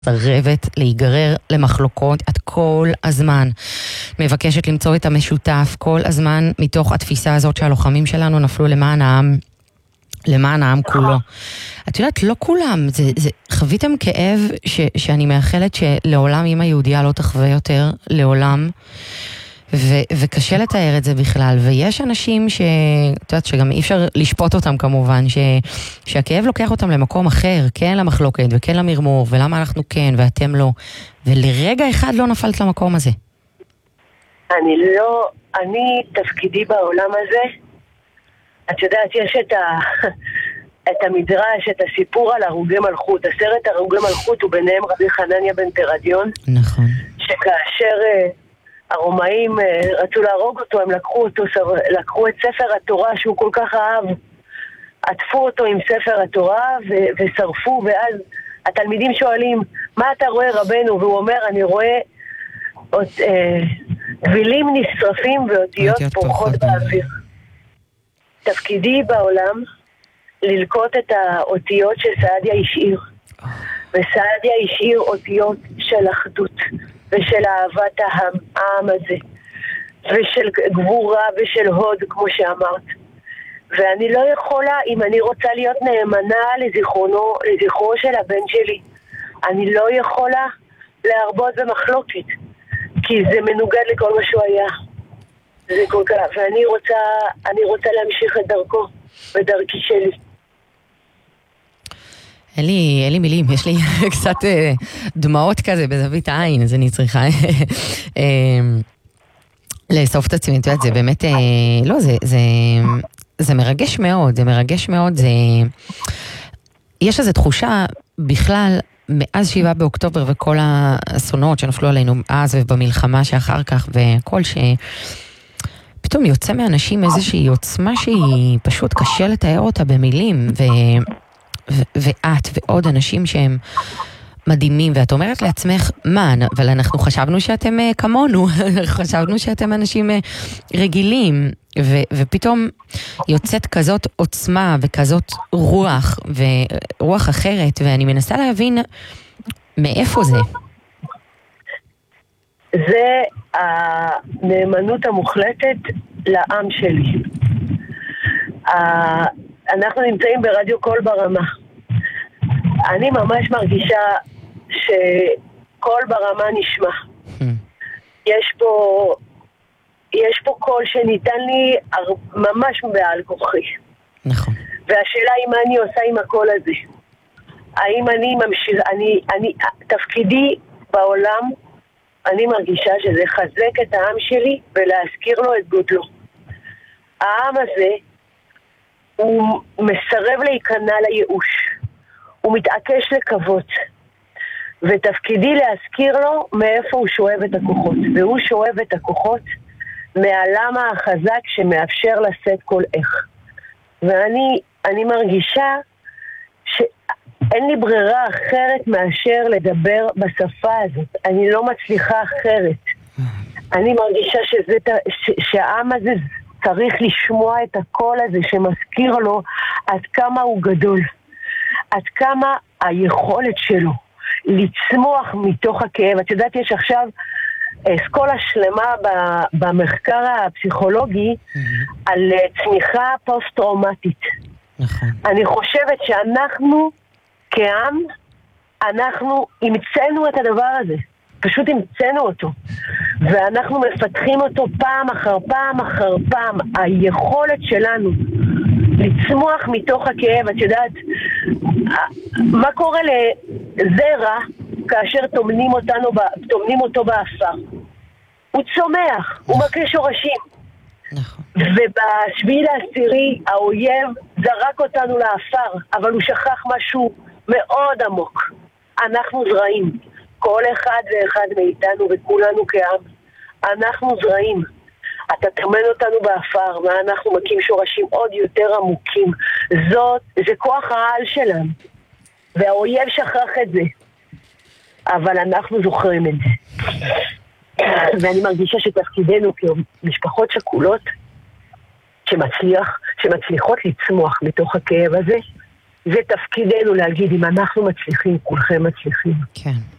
מסרבת להיגרר למחלוקות את כל הזמן. מבקשת למצוא את המשותף כל הזמן מתוך התפיסה הזאת שהלוחמים שלנו נפלו למען העם כולו. את יודעת, לא כולם, חוויתם כאב שאני מאחלת שלעולם אמא יהודיה לא תחווה יותר, לעולם. וקשה לתאר את זה בכלל, ויש אנשים את יודעת, שגם אי אפשר לשפוט אותם כמובן, שהכאב לוקח אותם למקום אחר, כן למחלוקת וכן למרמור, ולמה אנחנו כן ואתם לא, ולרגע אחד לא נפלת למקום הזה. אני תפקידי בעולם הזה, את יודעת, יש את המדרש, את הסיפור על הרוגי מלכות, 10 הרוגי מלכות, וביניהם רבי חנניה בן תרדיון, נכון. שכאשר הרומאים רצו להרוג אותו, הם לקחו את ספר התורה שהוא כל כך אהב, עטפו אותו עם ספר התורה ושרפו, ואז התלמידים שואלים, מה אתה רואה רבנו? והוא אומר, אני רואה דבילים נשרפים ואותיות פורחות באוויר. תפקידי בעולם ללקוט את האותיות שסעדיה השאיר, וסעדיה השאיר אותיות של אחדות ושל אהבת העם הזה, ושל גבורה ושל הוד, כמו שאמרת. ואני לא יכולה, אם אני רוצה להיות נאמנה לזכרו של הבן שלי, אני לא יכולה להרבות במחלוקת, כי זה מנוגד לכל מה שהוא היה. זה כל כך, ואני רוצה להמשיך את דרכו, בדרכי שלי. אין לי מילים, יש לי קצת דמעות כזה בזווית העין, אז אני צריכה לאסוף את עצמי, את יודעת, זה באמת, לא, זה מרגש מאוד, יש איזו תחושה בכלל, מאז 7 באוקטובר וכל האסונות שנפלו עלינו אז ובמלחמה שאחר כך, וכל פתאום יוצא מאנשים איזושהי עוצמה שהיא פשוט קשה לתאר אותה במילים, ואת ועוד אנשים שהם מדהימים, ואת אומרת לעצמך, מה, אבל אנחנו חשבנו שאתם כמונו, חשבנו שאתם אנשים רגילים, ופתאום יוצאת כזאת עוצמה וכזאת רוח אחרת, ואני מנסה להבין מאיפה זה. זה הנאמנות המוחלטת לעם שלי. אנחנו נמצאים ברדיו קול ברמה. אני ממש מרגישה שקול ברמה נשמע. יש פה קול שניתן לי ממש בעל כוחי. נכון. והשאלה היא מה אני עושה עם הקול הזה. האם אני ממשיך, תפקידי בעולם, אני מרגישה שזה חזק את העם שלי ולהזכיר לו את גודלו. העם הזה הוא מסרב להיכנע לייאוש, הוא מתעקש לקוות, ותפקידי להזכיר לו מאיפה הוא שואב את הכוחות, והוא שואב את הכוחות מהלמה החזק שמאפשר לשאת כל איך. ואני מרגישה שאין לי ברירה אחרת מאשר לדבר בשפה הזאת, אני לא מצליחה אחרת. אני מרגישה שהעם הזה צריך לשמוע את הקול הזה שמזכיר לו עד כמה הוא גדול, עד כמה היכולת שלו לצמוח מתוך הכאב. את יודעת, יש עכשיו אסכולה שלמה במחקר הפסיכולוגי על צמיחה פוסט-טראומטית. אני חושבת שאנחנו כעם, אנחנו המצאנו את הדבר הזה, פשוט המצאנו אותו, ואנחנו מפתחים אותו פעם אחר פעם אחר פעם. היכולת שלנו לצמוח מתוך הכאב, את יודעת מה קורה לזרע כאשר טומנים אותו באפר? הוא צומח, הוא מכה שורשים. ובשביל העשירי האויב זרק אותנו לאפר, אבל הוא שכח משהו מאוד עמוק. אנחנו זרעים, כל אחד ואחד מאיתנו וכולנו כעם, אנחנו זרעים. אתה תאמן אותנו באפר, ואנחנו מקים שורשים עוד יותר עמוקים. זה כוח העל שלנו, והאויב שכח את זה, אבל אנחנו זוכרים את זה. ואני מרגישה שתפקידנו כמשפחות שכולות שמצליחות לצמוח מתוך הכאב הזה, זה תפקידנו להגיד, אם אנחנו מצליחים, כולכם מצליחים. כן.